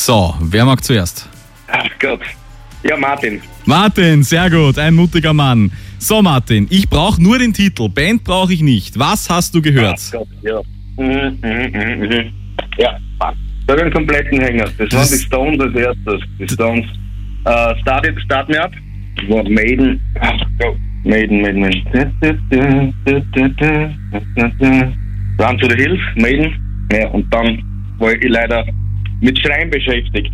So, wer mag zuerst? Ach Gott. Ja, Martin. Martin, sehr gut, ein mutiger Mann. So Martin, ich brauche nur den Titel, Band brauche ich nicht. Was hast du gehört? Ach Gott, ja. Ja, da den kompletten Hänger. Das waren die Stones als erstes. Die Stones. Start Me Up. War Maiden. Ach Gott. Maiden. Run to the Hills, Maiden. Ja, und dann war ich leider mit Schreien beschäftigt.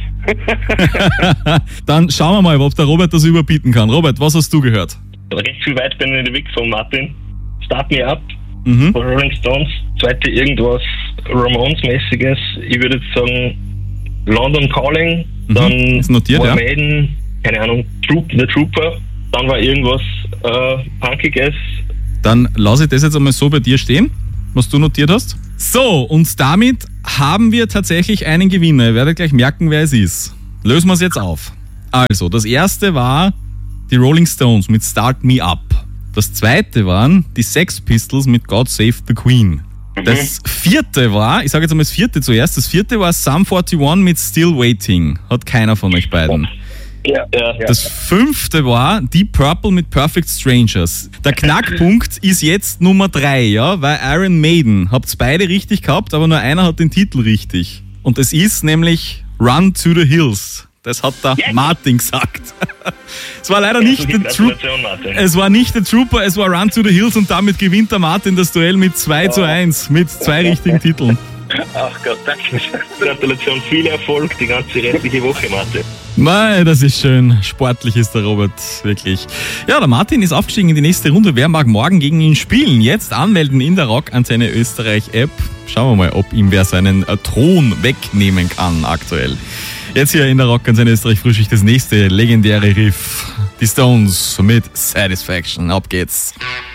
Dann schauen wir mal, ob der Robert das überbieten kann. Robert, was hast du gehört? Recht viel weit bin ich nicht weg von Martin. Start Me Up Mhm. von Rolling Stones. Zweite irgendwas Ramones-mäßiges. Ich würde jetzt sagen London Calling. Dann Ist notiert, war ja. Maiden, keine Ahnung, The Trooper. Dann war irgendwas Punkiges. Dann lasse ich das jetzt einmal so bei dir stehen, was du notiert hast. So, und damit haben wir tatsächlich einen Gewinner. Ihr werdet gleich merken, wer es ist. Lösen wir es jetzt auf. Also, das erste war die Rolling Stones mit Start Me Up. Das zweite waren die Sex Pistols mit God Save the Queen. Das vierte war, ich sage jetzt einmal das vierte zuerst, das vierte war Sum 41 mit Still Waiting. Hat keiner von euch beiden. Ja. Das fünfte war Deep Purple mit Perfect Strangers. Der Knackpunkt ist jetzt Nummer 3, ja, weil Iron Maiden habt beide richtig gehabt, aber nur einer hat den Titel richtig. Und es ist nämlich Run to the Hills. Das hat der Martin gesagt. Es war leider nicht der Trooper. Es war nicht der Trooper, es war Run to the Hills und damit gewinnt der Martin das Duell mit 2:1 mit 2 richtigen Titeln. Ach Gott, danke. Gratulation, viel Erfolg die ganze restliche Woche, Martin. Mei, das ist schön. Sportlich ist der Robert, wirklich. Ja, der Martin ist aufgestiegen in die nächste Runde. Wer mag morgen gegen ihn spielen? Jetzt anmelden in der Rockantenne Österreich-App. Schauen wir mal, ob ihm wer seinen Thron wegnehmen kann aktuell. Jetzt hier in der Rockantenne Österreich-Frühschicht das nächste legendäre Riff. Die Stones mit Satisfaction. Ab geht's.